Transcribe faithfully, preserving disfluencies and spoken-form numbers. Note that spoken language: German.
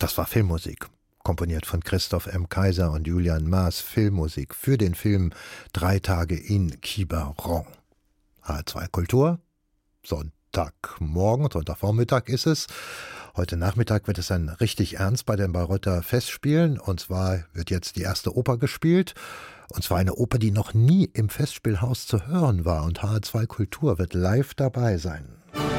Das war Filmmusik, komponiert von Christoph M. Kaiser und Julian Maas, Filmmusik für den Film Drei Tage in Quiberon. H zwei Kultur, Sonntagmorgen, Sonntagvormittag ist es. Heute Nachmittag wird es dann richtig ernst bei den Bayreuther Festspielen. Und zwar wird jetzt die erste Oper gespielt. Und zwar eine Oper, die noch nie im Festspielhaus zu hören war. Und H zwei Kultur wird live dabei sein.